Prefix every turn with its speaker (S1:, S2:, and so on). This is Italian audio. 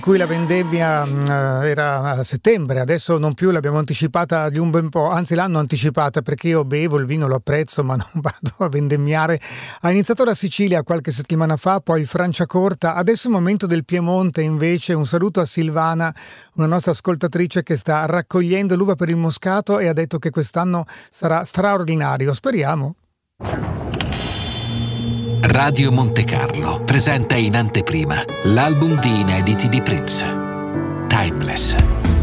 S1: cui la vendemmia era a settembre, adesso non più, l'abbiamo anticipata di un bel po', anzi l'hanno anticipata perché io bevo il vino, lo apprezzo, ma non vado a vendemmiare. Ha iniziato la Sicilia qualche settimana fa, poi Franciacorta, adesso è il momento del Piemonte invece. Un saluto a Silvana, una nostra ascoltatrice che sta raccogliendo l'uva per il Moscato e ha detto che quest'anno sarà straordinario, speriamo.
S2: Radio Monte Carlo presenta in anteprima l'album di inediti di Prince, Timeless.